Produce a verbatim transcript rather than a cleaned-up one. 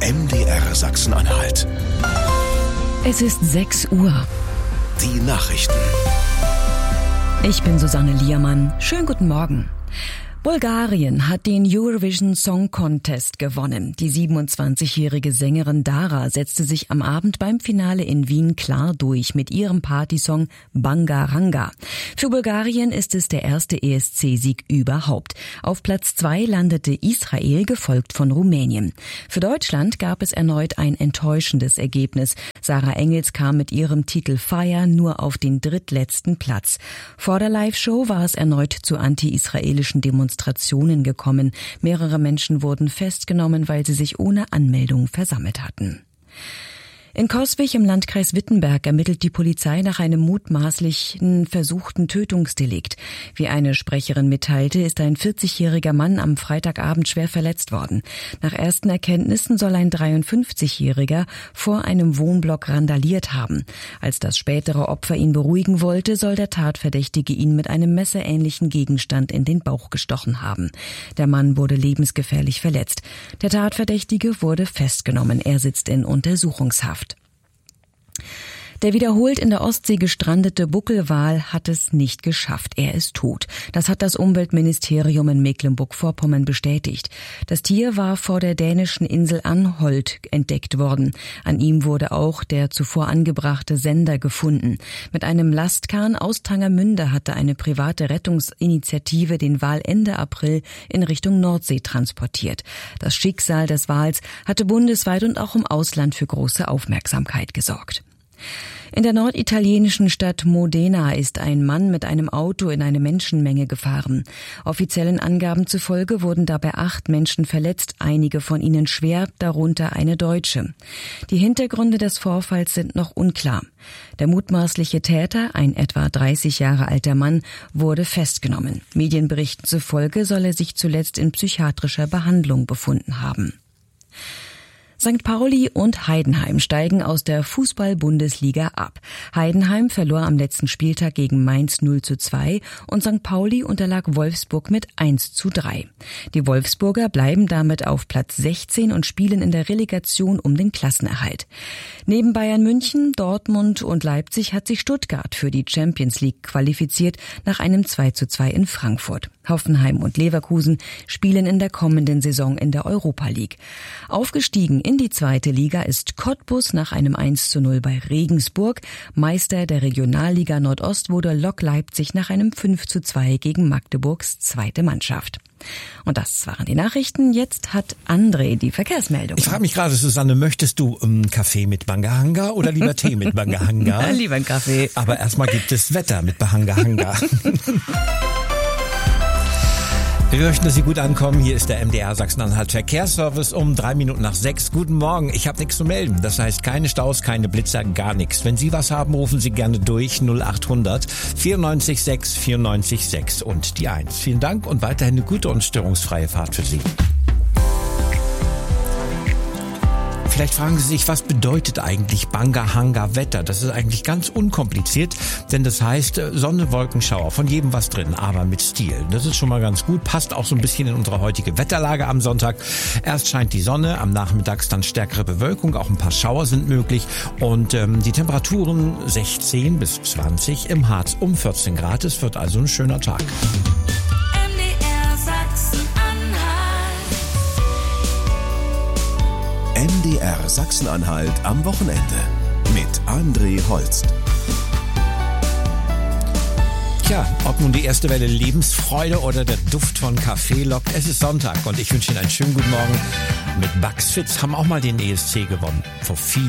M D R Sachsen-Anhalt. Es ist sechs Uhr. Die Nachrichten. Ich bin Susanne Liermann. Schönen guten Morgen. Bulgarien hat den Eurovision Song Contest gewonnen. Die siebenundzwanzigjährige Sängerin Dara setzte sich am Abend beim Finale in Wien klar durch mit ihrem Partysong Bangaranga. Für Bulgarien ist es der erste E S C-Sieg überhaupt. Auf Platz zwei landete Israel, gefolgt von Rumänien. Für Deutschland gab es erneut ein enttäuschendes Ergebnis. Sarah Engels kam mit ihrem Titel Fire nur auf den drittletzten Platz. Vor der Live-Show war es erneut zu anti-israelischen Demonstrationen gekommen. Mehrere Menschen wurden festgenommen, weil sie sich ohne Anmeldung versammelt hatten. In Coswig im Landkreis Wittenberg ermittelt die Polizei nach einem mutmaßlichen versuchten Tötungsdelikt. Wie eine Sprecherin mitteilte, ist ein vierzigjähriger Mann am Freitagabend schwer verletzt worden. Nach ersten Erkenntnissen soll ein dreiundfünfzigjähriger vor einem Wohnblock randaliert haben. Als das spätere Opfer ihn beruhigen wollte, soll der Tatverdächtige ihn mit einem messerähnlichen Gegenstand in den Bauch gestochen haben. Der Mann wurde lebensgefährlich verletzt. Der Tatverdächtige wurde festgenommen. Er sitzt in Untersuchungshaft. Der wiederholt in der Ostsee gestrandete Buckelwal hat es nicht geschafft. Er ist tot. Das hat das Umweltministerium in Mecklenburg-Vorpommern bestätigt. Das Tier war vor der dänischen Insel Anholt entdeckt worden. An ihm wurde auch der zuvor angebrachte Sender gefunden. Mit einem Lastkahn aus Tangermünde hatte eine private Rettungsinitiative den Wal Ende April in Richtung Nordsee transportiert. Das Schicksal des Wals hatte bundesweit und auch im Ausland für große Aufmerksamkeit gesorgt. In der norditalienischen Stadt Modena ist ein Mann mit einem Auto in eine Menschenmenge gefahren. Offiziellen Angaben zufolge wurden dabei acht Menschen verletzt, einige von ihnen schwer, darunter eine Deutsche. Die Hintergründe des Vorfalls sind noch unklar. Der mutmaßliche Täter, ein etwa dreißig Jahre alter Mann, wurde festgenommen. Medienberichten zufolge soll er sich zuletzt in psychiatrischer Behandlung befunden haben. Sankt Pauli und Heidenheim steigen aus der Fußball-Bundesliga ab. Heidenheim verlor am letzten Spieltag gegen Mainz null zu zwei und Sankt Pauli unterlag Wolfsburg mit eins zu drei. Die Wolfsburger bleiben damit auf Platz sechzehn und spielen in der Relegation um den Klassenerhalt. Neben Bayern München, Dortmund und Leipzig hat sich Stuttgart für die Champions League qualifiziert nach einem zwei zu zwei in Frankfurt. Hoffenheim und Leverkusen spielen in der kommenden Saison in der Europa League. Aufgestiegen in die zweite Liga ist Cottbus nach einem eins zu null bei Regensburg. Meister der Regionalliga Nordost wurde Lok Leipzig nach einem fünf zu zwei gegen Magdeburgs zweite Mannschaft. Und das waren die Nachrichten. Jetzt hat André die Verkehrsmeldung. Ich frage mich gerade, Susanne, möchtest du einen Kaffee mit Bangahanga oder lieber Tee mit Bangahanga? Lieber einen Kaffee. Aber erstmal gibt es Wetter mit Bangahanga. Wir möchten, dass Sie gut ankommen. Hier ist der M D R Sachsen-Anhalt Verkehrsservice um drei Minuten nach sechs. Guten Morgen. Ich habe nichts zu melden. Das heißt, keine Staus, keine Blitzer, gar nichts. Wenn Sie was haben, rufen Sie gerne durch null acht hundert vierundneunzig sechs vierundneunzig sechs und die eins. Vielen Dank und weiterhin eine gute und störungsfreie Fahrt für Sie. Vielleicht fragen Sie sich, was bedeutet eigentlich Bangahanga-Wetter? Das ist eigentlich ganz unkompliziert, denn das heißt Sonne, Wolken, Schauer, von jedem was drin, aber mit Stil. Das ist schon mal ganz gut, passt auch so ein bisschen in unsere heutige Wetterlage am Sonntag. Erst scheint die Sonne, am Nachmittag dann stärkere Bewölkung, auch ein paar Schauer sind möglich und ähm, die Temperaturen sechzehn bis zwanzig, im Harz um vierzehn Grad. Es wird also ein schöner Tag. M D R Sachsen-Anhalt am Wochenende mit André Holst. Tja, ob nun die erste Welle Lebensfreude oder der Duft von Kaffee lockt, es ist Sonntag und ich wünsche Ihnen einen schönen guten Morgen. Mit Bucks Fitz haben auch mal den E S C gewonnen. Vor vier